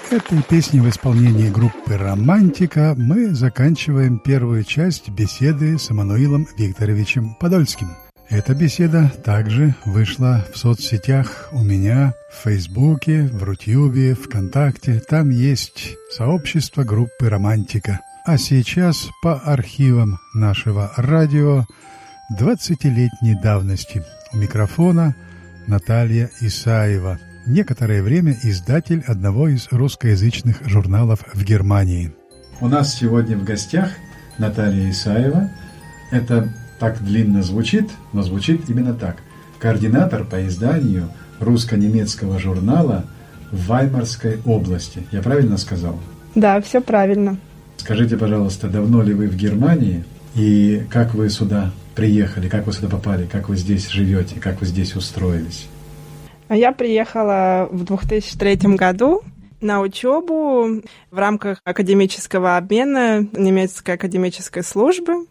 Этой песней в исполнении группы «Романтика» мы заканчиваем первую часть беседы с Эммануилом Викторовичем Подольским. Эта беседа также вышла в соцсетях у меня, в Фейсбуке, в Рутюбе, ВКонтакте. Там есть сообщество группы «Романтика». А сейчас по архивам нашего радио 20-летней давности. У микрофона Наталья Исаева. Некоторое время издатель одного из русскоязычных журналов в Германии. У нас сегодня в гостях Наталья Исаева. Это так длинно звучит, но звучит именно так. Координатор по изданию русско-немецкого журнала в Ваймарской области. Я правильно сказал? Да, все правильно. Скажите, пожалуйста, давно ли вы в Германии и как вы сюда приехали, как вы сюда попали, как вы здесь живете, как вы здесь устроились? Я приехала в 2003 году на учебу в рамках академического обмена немецкой академической службы.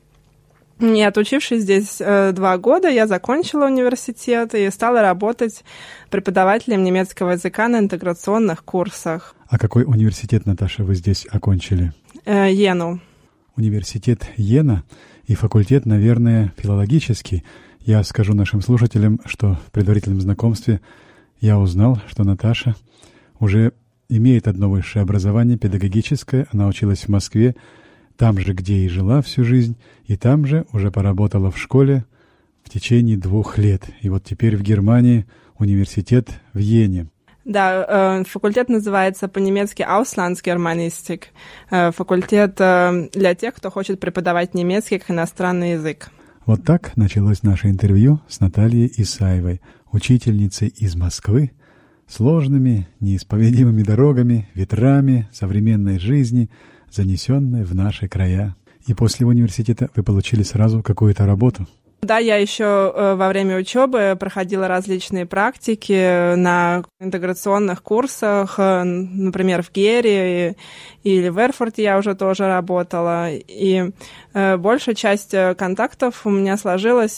И отучившись здесь 2 года, я закончила университет и стала работать преподавателем немецкого языка на интеграционных курсах. А какой университет, Наташа, вы здесь окончили? Йену. Университет Йена и факультет, наверное, филологический. Я скажу нашим слушателям, что в предварительном знакомстве я узнал, что Наташа уже имеет одно высшее образование, педагогическое. Она училась в Москве, там же, где и жила всю жизнь, и там же уже поработала в школе в течение 2 лет. И вот теперь в Германии университет в Йене. Да, факультет называется по-немецки Auslandsgermanistik. Факультет для тех, кто хочет преподавать немецкий как иностранный язык. Вот так началось наше интервью с Натальей Исаевой, учительницей из Москвы, сложными, неисповедимыми дорогами, ветрами современной жизни, занесенной в наши края. И после университета вы получили сразу какую-то работу? Да, я еще во время учебы проходила различные практики на интеграционных курсах, например, в Гере или в Эрфурте я уже тоже работала. И большая часть контактов у меня сложилась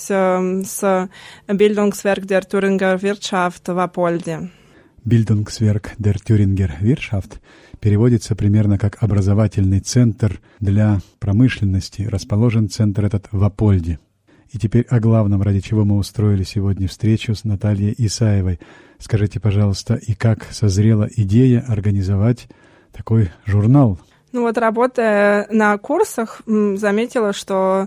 с Bildungswerk der Thüringer Wirtschaft в Апольде. Bildungswerk der Thüringer Wirtschaft переводится примерно как «образовательный центр для промышленности». Расположен центр этот в Апольде. И теперь о главном, ради чего мы устроили сегодня встречу с Натальей Исаевой. Скажите, пожалуйста, и как созрела идея организовать такой журнал? Ну вот, работая на курсах, заметила, что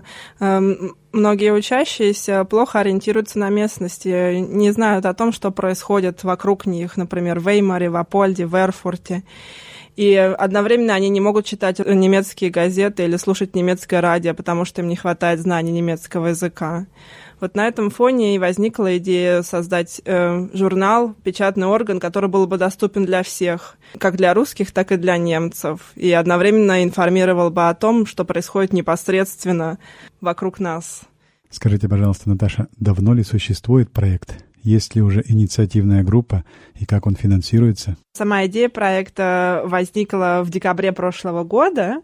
многие учащиеся плохо ориентируются на местности, не знают о том, что происходит вокруг них, например, в Веймаре, в Апольде, в Эрфурте. И одновременно они не могут читать немецкие газеты или слушать немецкое радио, потому что им не хватает знаний немецкого языка. Вот на этом фоне и возникла идея создать журнал, печатный орган, который был бы доступен для всех, как для русских, так и для немцев, и одновременно информировал бы о том, что происходит непосредственно вокруг нас. Скажите, пожалуйста, Наташа, давно ли существует проект? Есть ли уже инициативная группа и как он финансируется? Сама идея проекта возникла в декабре прошлого года,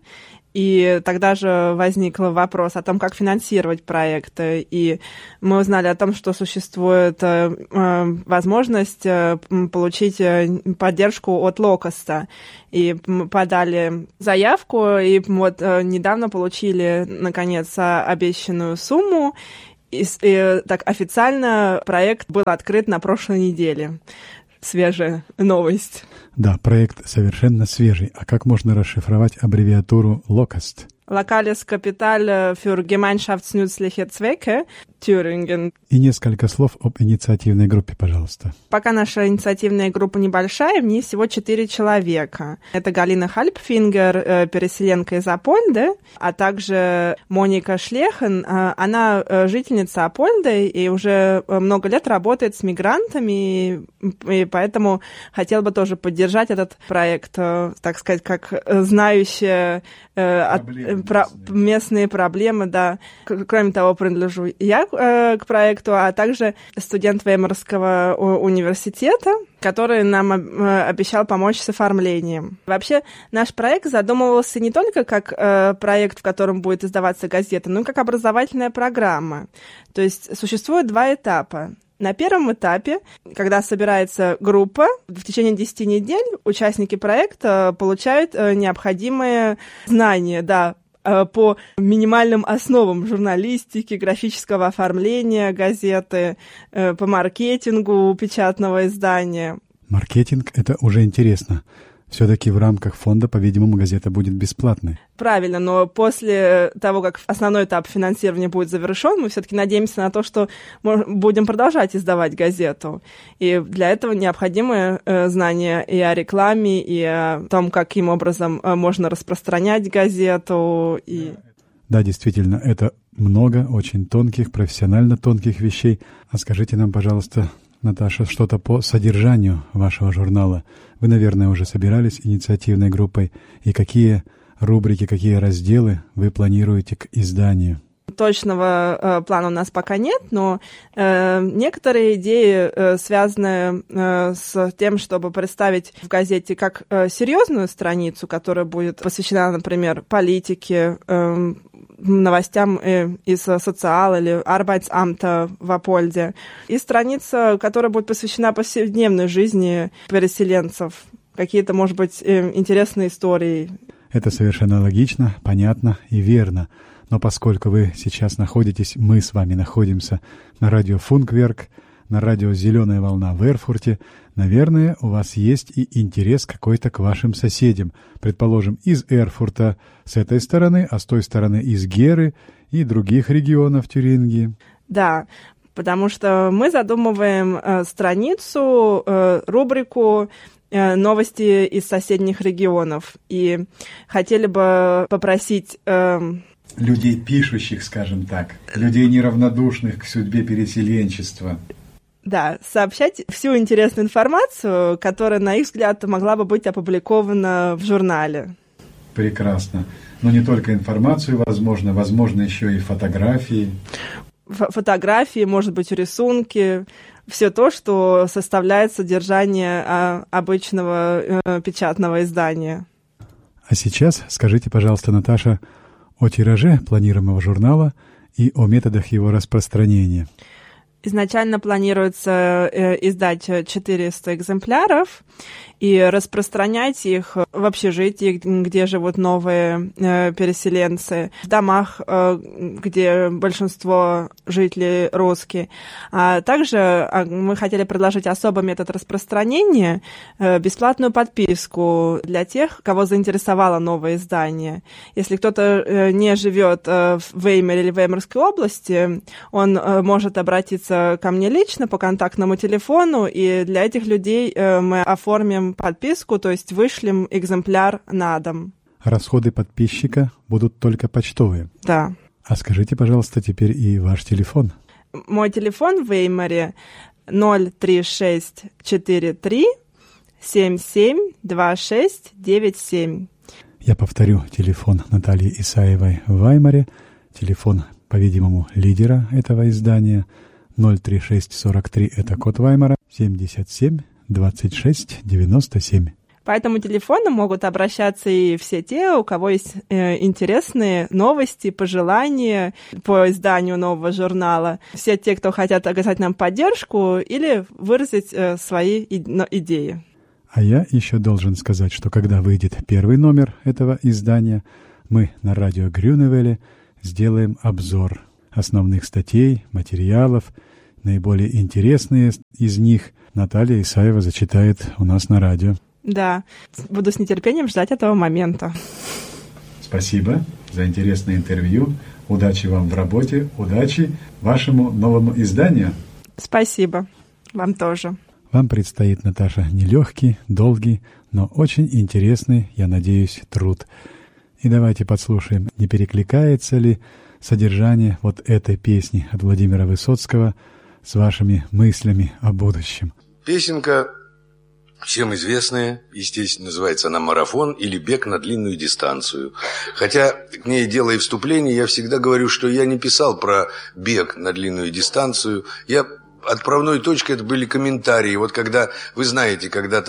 и тогда же возник вопрос о том, как финансировать проект. И мы узнали о том, что существует возможность получить поддержку от Локоста. И подали заявку, и вот недавно получили, наконец, обещанную сумму. И так официально проект был открыт на прошлой неделе. Свежая новость. Да, проект совершенно свежий. А как можно расшифровать аббревиатуру LOCUST? Lokales Kapital für gemeinschaftsnützliche Zwecke Thüringen. И несколько слов об инициативной группе, пожалуйста. Пока наша инициативная группа небольшая, в ней всего 4 человека. Это Галина Хальпфингер, переселенка из Апольды, а также Моника Шлехен. Она жительница Апольды и уже много лет работает с мигрантами, и поэтому хотела бы тоже поддержать этот проект, так сказать, как знающая местные проблемы, да. Кроме того, принадлежу я к проекту, а также студент Веймарского университета, который нам обещал помочь с оформлением. Вообще, наш проект задумывался не только как проект, в котором будет издаваться газета, но и как образовательная программа. То есть существует 2 этапа. На первом этапе, когда собирается группа, в течение 10 недель участники проекта получают необходимые знания, по минимальным основам журналистики, графического оформления газеты, по маркетингу печатного издания. Маркетинг – это уже интересно. Все-таки в рамках фонда, по-видимому, газета будет бесплатной. Правильно, но после того, как основной этап финансирования будет завершен, мы все-таки надеемся на то, что будем продолжать издавать газету. И для этого необходимы знания и о рекламе, и о том, каким образом можно распространять газету. Да, действительно, это много очень тонких, профессионально тонких вещей. А скажите нам, пожалуйста, Наташа, что-то по содержанию вашего журнала. Вы, наверное, уже собирались инициативной группой. И какие рубрики, какие разделы вы планируете к изданию? Точного плана у нас пока нет, но некоторые идеи связаны с тем, чтобы представить в газете как серьезную страницу, которая будет посвящена, например, политике, новостям из социала или Arbeitsamta в Апольде, и страница, которая будет посвящена повседневной жизни переселенцев, какие-то, может быть, интересные истории. Это совершенно логично, понятно и верно. Но поскольку вы сейчас находитесь, мы с вами находимся на радио Функверк, на радио «Зеленая волна» в Эрфурте, наверное, у вас есть и интерес какой-то к вашим соседям. Предположим, из Эрфурта с этой стороны, а с той стороны из Геры и других регионов Тюрингии. Да, потому что мы задумываем страницу, рубрику «Новости из соседних регионов». И хотели бы попросить людей пишущих, скажем так, людей неравнодушных к судьбе переселенчества. Да, сообщать всю интересную информацию, которая, на их взгляд, могла бы быть опубликована в журнале. Прекрасно. Но не только информацию, возможно еще и фотографии. Фотографии, может быть, рисунки, все то, что составляет содержание обычного печатного издания. А сейчас скажите, пожалуйста, Наташа, о тираже планируемого журнала и о методах его распространения. Изначально планируется издать 400 экземпляров и распространять их в общежитии, где живут новые переселенцы, в домах, где большинство жителей русские. А также мы хотели предложить особый метод распространения, бесплатную подписку для тех, кого заинтересовало новое издание. Если кто-то не живет в Веймаре или Веймарской области, он может обратиться ко мне лично по контактному телефону, и для этих людей мы оформим подписку, то есть вышлем экземпляр на дом. Расходы подписчика будут только почтовые? Да. А скажите, пожалуйста, теперь и ваш телефон. Мой телефон в Веймаре 03643 772697. Я повторю телефон Натальи Исаевой в Веймаре, телефон, по-видимому, лидера этого издания, 03643 – это код Веймара, 77 26 97. По этому телефону могут обращаться и все те, у кого есть интересные новости, пожелания по изданию нового журнала. Все те, кто хотят оказать нам поддержку или выразить свои идеи. А я еще должен сказать, что когда выйдет первый номер этого издания, мы на радио Грюневеле сделаем обзор основных статей, материалов. Наиболее интересные из них Наталья Исаева зачитает у нас на радио. Да, буду с нетерпением ждать этого момента. Спасибо за интересное интервью. Удачи вам в работе, удачи вашему новому изданию. Спасибо. Вам тоже. Вам предстоит, Наташа, нелегкий, долгий, но очень интересный, я надеюсь, труд. И давайте подслушаем, не перекликается ли содержание вот этой песни от Владимира Высоцкого с вашими мыслями о будущем. Песенка всем известная, естественно, называется она «Марафон» или «Бег на длинную дистанцию». Хотя, к ней делая вступление, я всегда говорю, что я не писал про бег на длинную дистанцию. Отправной точкой это были комментарии. Вот когда, вы знаете, когда так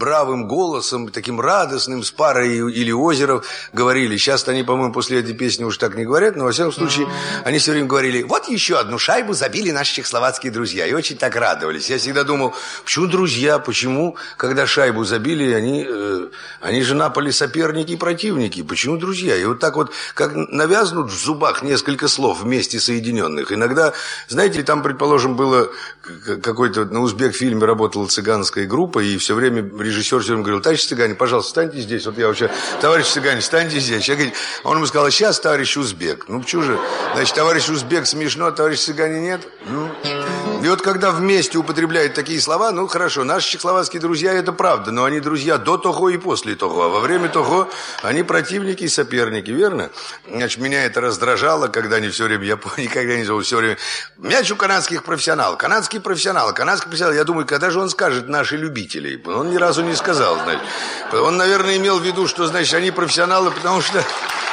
бравым голосом, таким радостным, с Парой или Озеров говорили. Сейчас-то они, по-моему, после этой песни уж так не говорят, но, во всяком случае, они все время говорили: вот еще одну шайбу забили наши чехословацкие друзья. И очень так радовались. Я всегда думал, почему друзья, почему, когда шайбу забили, они же Наполи соперники и противники, почему друзья? И вот так вот, как навязнут в зубах несколько слов вместе соединенных. Иногда, знаете, там, предположим, было какой-то, на узбек-фильме работала цыганская группа, и все время режиссер все время говорил: товарищ цыгане, пожалуйста, встаньте здесь. Вот я вообще: товарищ цыгане, встаньте здесь. Он ему сказал: сейчас, товарищ узбек. Ну, почему же? Значит, товарищ узбек смешно, а товарищ цыгане нет? Ну. И вот когда вместе употребляют такие слова, ну, хорошо, наши чехословацкие друзья, это правда, но они друзья до того и после того. А во время того они противники и соперники, верно? Значит, меня это раздражало, когда они все время, я никогда не забыл, все время: мяч у канадских профессионалов, канадский профессионал. Я думаю, когда же он скажет наши любители? Он ни разу не сказал, значит. Он, наверное, имел в виду, что, значит, они профессионалы, потому что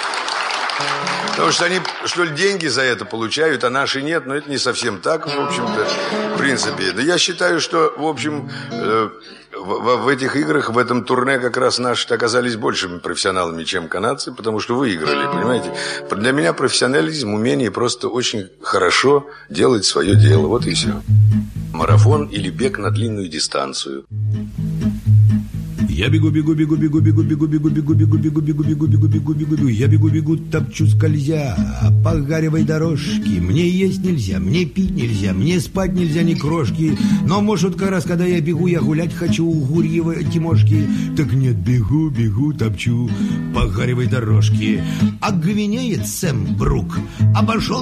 они, что ли, деньги за это получают, а наши нет. Но это не совсем так, в общем-то, в принципе. Да я считаю, что, в общем, в этих играх, в этом турне как раз наши оказались большими профессионалами, чем канадцы, потому что выиграли, понимаете? Для меня профессионализм, умение просто очень хорошо делать свое дело. Вот и все. Марафон или бег на длинную дистанцию. Я бегу, топчу скользя по гаревой дорожке. Мне есть нельзя, мне пить нельзя, мне спать нельзя ни крошки. Но, может, как раз, когда я бегу, я гулять хочу у Гурьевой Тимошки. Так нет, бегу, топчу по гаревой дорожке. А гвинеец Сэм Брук обошел